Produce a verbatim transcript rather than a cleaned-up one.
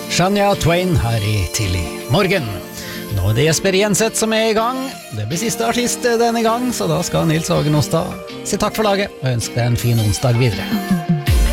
Shania Twain her i Tidlig morgen. Nå er det Jesper Jenseth som er i gang. Det blir siste artist denne gang, så da skal Nils Åge Nostad si takk for laget og ønske deg en fin onsdag videre.